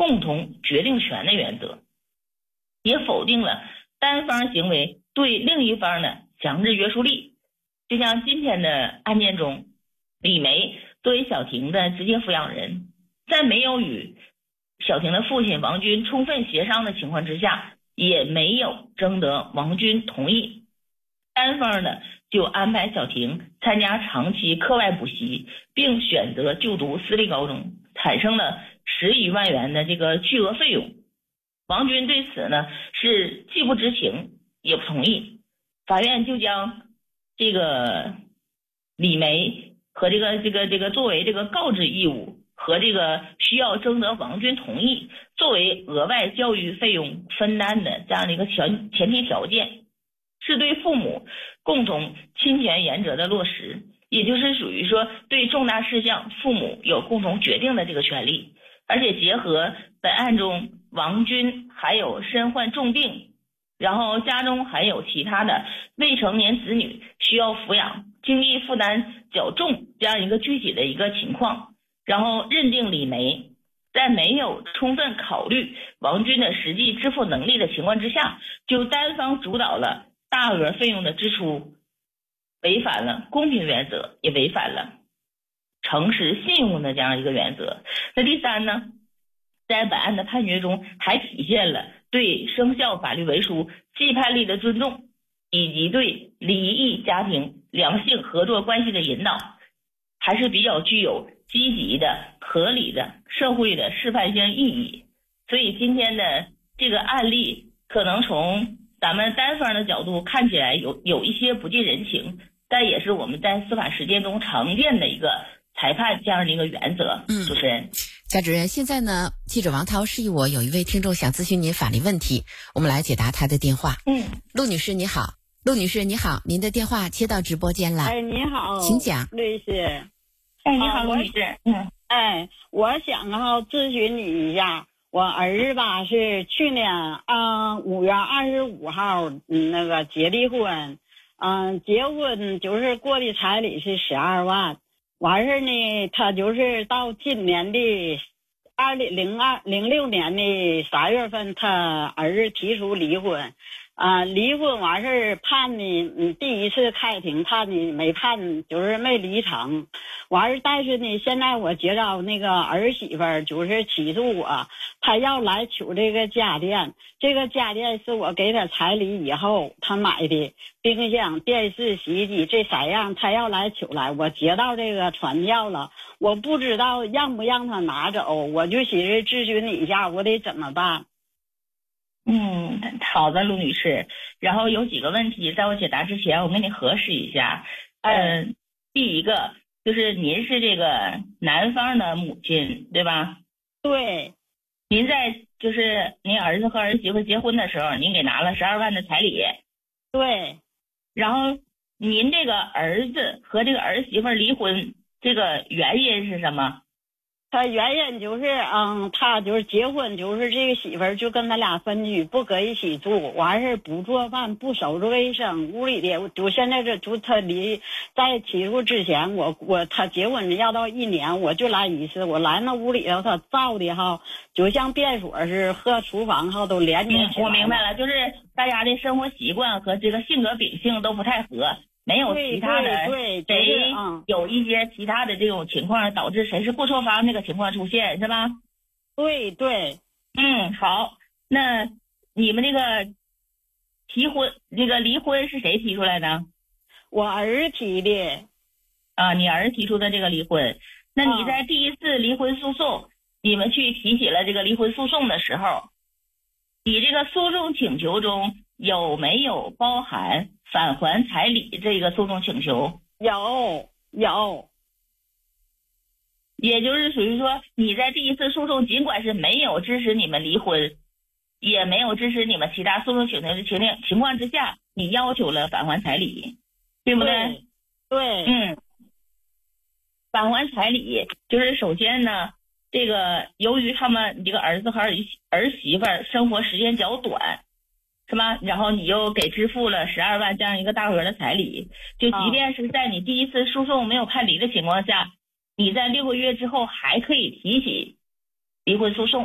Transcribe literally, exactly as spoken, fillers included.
共同决定权的原则，也否定了单方行为对另一方的强制约束力。就像今天的案件中，李梅作为小婷的直接抚养人，在没有与小婷的父亲王军充分协商的情况之下，也没有征得王军同意，单方的就安排小婷参加长期课外补习，并选择就读私立高中，产生了十余万元的这个巨额费用。王军对此呢是既不知情也不同意，法院就将这个李梅和这个这个这个作为这个告知义务和这个需要征得王军同意作为额外教育费用分担的这样的一个前前提条件，是对父母共同侵权原则的落实，也就是属于说对重大事项父母有共同决定的这个权利。而且结合本案中王军还有身患重病，然后家中还有其他的未成年子女需要抚养，经济负担较重这样一个具体的一个情况，然后认定李梅在没有充分考虑王军的实际支付能力的情况之下，就单方主导了大额费用的支出，违反了公平原则，也违反了诚实信用的这样一个原则。那第三呢，在本案的判决中还体现了对生效法律文书既判例的尊重，以及对离异家庭良性合作关系的引导，还是比较具有积极的合理的社会的示范性意义。所以今天的这个案例可能从咱们单方的角度看起来有有一些不近人情，但也是我们在司法实践中常见的一个裁判这样的一个原则。 嗯， 主持人， 贾主任，现在呢，记者王涛示意我有一位听众想咨询您法律问题，我们来解答他的电话。 嗯， 陆女士你好。陆女士你好，您的电话接到直播间了。 哎，你好， 请讲。 陆女士。 哎，你好，陆女士。嗯， 哎，我想哈咨询你一下，我儿子吧是去年啊五月二十五号嗯那个结的婚，嗯结婚就是过的彩礼是十二万，完事呢他就是到今年的二零零二零六年的三月份，他儿子提出离婚。啊，离婚完事儿判呢，嗯，第一次开庭判呢没判，就是没离成。完事，但是呢，现在我接到那个儿媳妇儿就是起诉我，她要来取这个家电，这个家电是我给她彩礼以后她买的，冰箱、电视、洗衣机这三样，她要来取来。我接到这个传票了，我不知道让不让她拿走，我就寻思咨询你一下，我得怎么办？ 嗯，好的，陆女士。然后有几个问题，在我解答之前，我跟你核实一下。嗯、呃，第一个就是您是这个男方的母亲，对吧？ 对。 您在就是您儿子和儿媳妇结婚的时候，您给拿了十二万的彩礼。 对。 然后您这个儿子和这个儿媳妇离婚，这个原因是什么？ 他原因就是，嗯，他就是结婚，就是这个媳妇儿就跟他俩分居，不搁一起住，完事不做饭，不收拾卫生，屋里的就现在这就他离在起诉之前，我我他结婚要到一年，我就来一次，我来那屋里头，他造的哈，就像便所似的，和厨房哈都连接起来。 嗯，我明白了，就是大家的生活习惯和这个性格秉性都不太合。没有其他的， 对对对， 谁有一些其他的这种情况导致谁是不抽房这个情况出现，是吧？ 对对。 嗯，好，那你们这个提婚这个离婚是谁提出来的？ 我儿子提的。 啊，你儿子提出的这个离婚。那你在第一次离婚诉讼、啊、你们去提起了这个离婚诉讼的时候，你这个诉讼请求中有没有包含返还彩礼这个诉讼请求？ 有有。 也就是属于说，你在第一次诉讼尽管是没有支持你们离婚，也没有支持你们其他诉讼请求的情情情况之下，你要求了返还彩礼，对不对？ 对。 嗯，返还彩礼就是首先呢，这个由于他们这个儿子和儿儿媳妇生活时间较短，是吧？然后你又给支付了十二万这样一个大额的彩礼，就即便是在你第一次诉讼没有判离的情况下，你在六个月之后还可以提起离婚诉讼。